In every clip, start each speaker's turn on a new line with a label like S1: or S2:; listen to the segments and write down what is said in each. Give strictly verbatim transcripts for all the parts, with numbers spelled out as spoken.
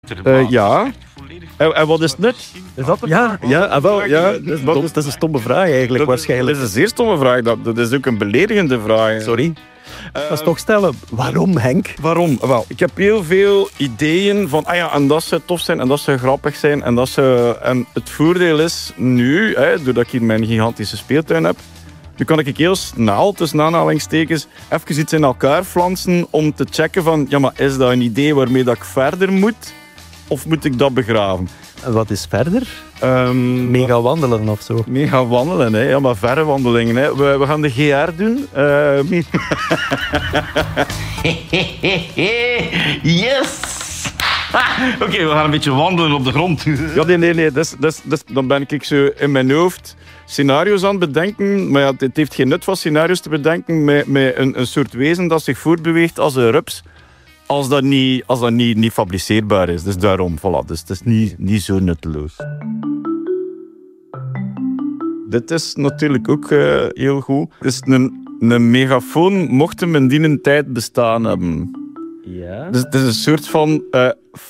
S1: Uh, ja. En, en wat is het nut?
S2: Is dat ja, ja, ah, wel, ja. Dat, is, dat is een stomme vraag eigenlijk,
S1: dat,
S2: waarschijnlijk.
S1: Dat is een zeer stomme vraag. Dat, dat is ook een beledigende vraag.
S2: Sorry. Uh, dat is toch stellen. Waarom, Henk?
S1: Waarom? Wel, ik heb heel veel ideeën van, ah ja, en dat zou tof zijn, en dat zou grappig zijn, en dat zou... En het voordeel is nu, hè, doordat ik hier mijn gigantische speeltuin heb, nu kan ik heel snel, tussen aanhalingstekens, even iets in elkaar flansen om te checken van, ja, maar is dat een idee waarmee dat ik verder moet? Of moet ik dat begraven?
S2: En wat is verder?
S1: Um,
S2: Mega wandelen of zo?
S1: Mega wandelen, hè. Ja, maar verre wandelingen. Hè. We, we gaan de G R doen. Uh,
S3: yes! Oké, okay, we gaan een beetje wandelen op de grond.
S1: Ja, nee, nee, nee. Dus, dus, dus, dan ben ik zo in mijn hoofd scenario's aan het bedenken. Maar ja, het heeft geen nut van scenario's te bedenken met, met een, een soort wezen dat zich voortbeweegt als een rups. Als dat niet, als dat niet, niet fabriceerbaar is. Dus daarom, voilà. Dus het is niet, niet zo nutteloos. Dit is natuurlijk ook uh, heel goed. Dus een, een megafoon mocht hem in die tijd bestaan hebben.
S2: Ja.
S1: Dus het is een soort van uh,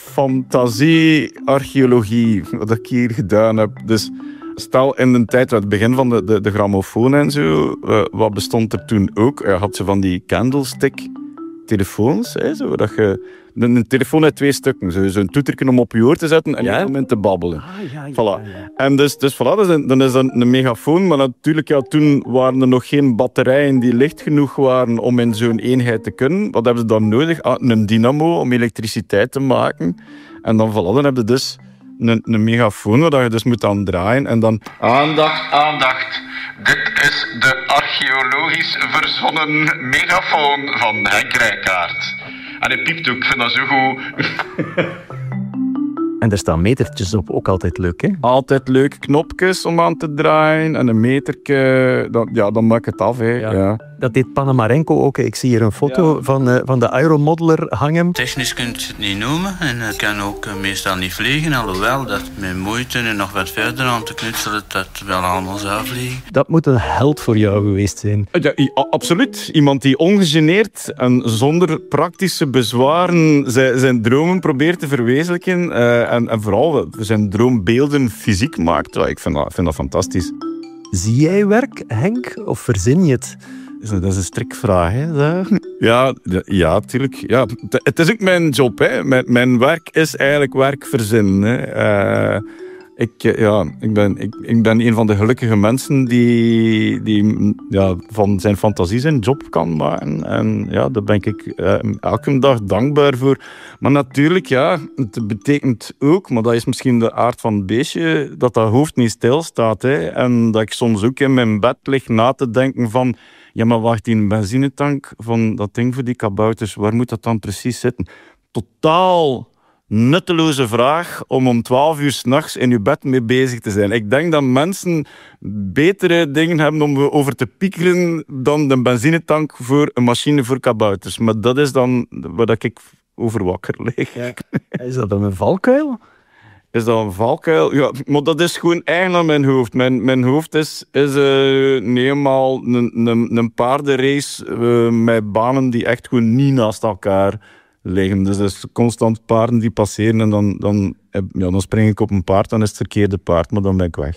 S1: fantasie-archeologie wat ik hier gedaan heb. Dus stel in de tijd, het begin van de, de, de grammofoon en zo, uh, wat bestond er toen ook? Je had ze van die candlestick telefoons, hè, zo, dat je een, een telefoon uit twee stukken, zo, zo'n toeterken om op je oor te zetten en ja? om te babbelen.
S2: Ah, ja, ja,
S1: voilà.
S2: ja, ja.
S1: En dus, dus voilà, dus een, dan is dat een megafoon, maar natuurlijk, ja, toen waren er nog geen batterijen die licht genoeg waren om in zo'n eenheid te kunnen. Wat hebben ze dan nodig? Ah, een dynamo om elektriciteit te maken. En dan, voilà, dan heb je dus een, een megafoon waar je dus moet aan draaien en dan...
S4: Aandacht, aandacht. Dit is de archeologisch verzonnen megafoon van Henk Rijkaard. En hij piept ook, ik vind dat zo goed.
S2: En er staan metertjes op, ook altijd leuk, hè?
S1: Altijd leuke knopjes om aan te draaien en een metertje, dan, ja, dan maak ik het af, hè.
S2: Ja.
S1: Ja.
S2: Dat deed Panamarenko ook. Ik zie hier een foto
S1: Ja.
S2: van, uh, van de aeromodeler hangen.
S5: Technisch kun je het niet noemen en ik kan ook uh, meestal niet vliegen, alhoewel dat met moeite en nog wat verder aan te knutselen dat wel allemaal zou vliegen.
S2: Dat moet een held voor jou geweest zijn.
S1: Ja, i- absoluut. Iemand die ongegeneerd en zonder praktische bezwaren zijn, zijn dromen probeert te verwezenlijken uh, en, en vooral zijn droombeelden fysiek maakt. Ja, ik vind dat, vind dat fantastisch.
S2: Zie jij werk, Henk, of verzin je het?
S1: Dat is een strikvraag, hè? Ja, ja, natuurlijk. Ja, het is ook mijn job, hè. Mijn, mijn werk is eigenlijk werk verzinnen, hè. Uh, ik, ja, ik, ben, ik, ik ben een van de gelukkige mensen die, die ja, van zijn fantasie zijn job kan maken. En ja, daar ben ik uh, elke dag dankbaar voor. Maar natuurlijk, ja, het betekent ook, maar dat is misschien de aard van het beestje, dat dat hoofd niet stilstaat, hè. En dat ik soms ook in mijn bed lig na te denken van... Ja, maar wacht, die benzinetank van dat ding voor die kabouters, waar moet dat dan precies zitten? Totaal nutteloze vraag om om twaalf uur 's nachts in je bed mee bezig te zijn. Ik denk dat mensen betere dingen hebben om over te piekeren dan de benzinetank voor een machine voor kabouters. Maar dat is dan waar ik over wakker lig.
S2: Ja. Is dat dan een valkuil?
S1: Is dat een valkuil? Ja, maar dat is gewoon eigen aan mijn hoofd. Mijn, mijn hoofd is, is uh, niet eenmaal een, een, een paardenrace uh, met banen die echt gewoon niet naast elkaar liggen. Dus er is constant paarden die passeren en dan, dan, ja, dan spring ik op een paard, dan is het verkeerde paard, maar dan ben ik weg.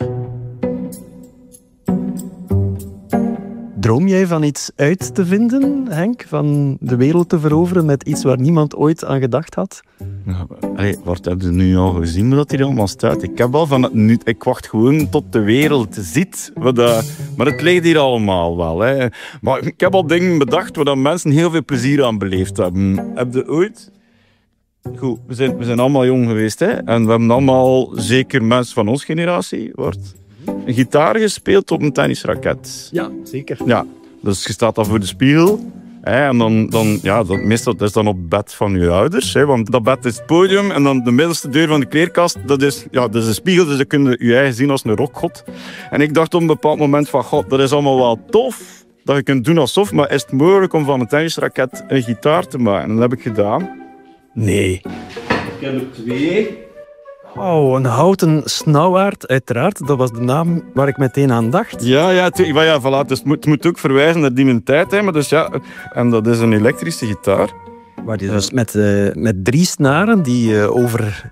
S2: Droom jij van iets uit te vinden, Henk? Van de wereld te veroveren met iets waar niemand ooit aan gedacht had?
S1: Ja, allee, wat heb je nu al gezien dat hier allemaal staat? Ik heb al van het nu, ik wacht gewoon tot de wereld ziet. Wat, uh, maar het ligt hier allemaal wel. Hè. Maar ik heb al dingen bedacht waar mensen heel veel plezier aan beleefd hebben. Heb je ooit... Goed, we zijn, we zijn allemaal jong geweest, hè? En we hebben allemaal, zeker mensen van onze generatie, wordt een gitaar gespeeld op een tennisraket.
S2: Ja, zeker.
S1: Ja, dus je staat dan voor de spiegel. Hè, en dan, dan, ja, dat, meestal dat is dan op het bed van je ouders. Hè, want dat bed is het podium. En dan de middelste deur van de kleerkast, dat is, ja, dat is een spiegel. Dus dan kun je je eigen zien als een rockgod. En ik dacht op een bepaald moment van, god, dat is allemaal wel tof. Dat je kunt doen alsof, maar is het mogelijk om van een tennisraket een gitaar te maken? En dat heb ik gedaan.
S2: Nee.
S1: Ik heb er twee.
S2: Oh, een houten snauwaard, uiteraard. Dat was de naam waar ik meteen aan dacht.
S1: Ja, ja, het, maar ja voilà, dus het, moet, het moet ook verwijzen naar die tijd. Hè, maar dus ja, en dat is een elektrische gitaar.
S2: Waar die dus met, uh, met drie snaren die uh, over